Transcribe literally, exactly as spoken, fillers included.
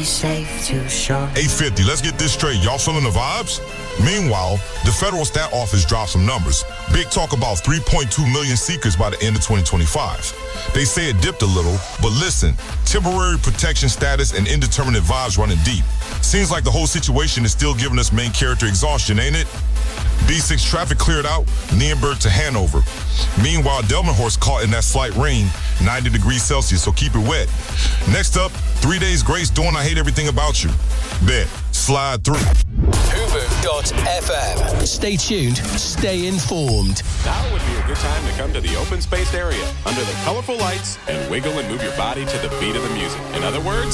safe to shore. eight fifty, let's get this straight. Y'all feeling the vibes? Meanwhile, the Federal Stat Office dropped some numbers. Big talk about three point two million seekers by the end of twenty twenty-five. They say it dipped a little, but listen, temporary protection status and indeterminate vibes running deep. Seems like the whole situation is still giving us main character exhaustion, ain't it? B six traffic cleared out, Nienburg to Hanover. Meanwhile, Delmenhorst caught in that slight rain, ninety degrees Celsius, so keep it wet. Next up, three days grace doing I Hate Everything About You. Bet, slide through. Hoover dot F M. Stay tuned, stay informed. Now would be a good time to come to the open spaced area under the colorful lights and wiggle and move your body to the beat of the music. In other words,